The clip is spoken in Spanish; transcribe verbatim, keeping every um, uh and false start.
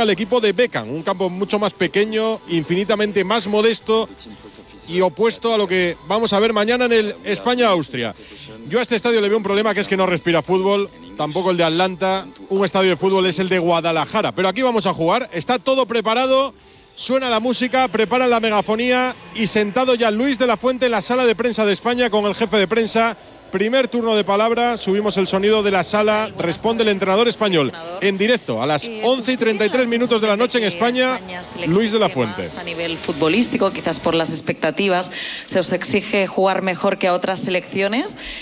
al equipo de Beckham, un campo mucho más pequeño, infinitamente más modesto y opuesto a lo que vamos a ver mañana en el España-Austria. Yo a este estadio le veo un problema, que es que no respira fútbol, tampoco el de Atlanta. Un estadio de fútbol es el de Guadalajara, pero aquí vamos a jugar, está todo preparado, suena la música, preparan la megafonía y sentado ya Luis de la Fuente en la sala de prensa de España con el jefe de prensa. Primer turno de palabra, subimos el sonido de la sala, responde el entrenador español en directo a las once y treinta y tres minutos de la noche en España, Luis de la Fuente. A nivel futbolístico, quizás por las expectativas, se os exige jugar mejor que a otras selecciones.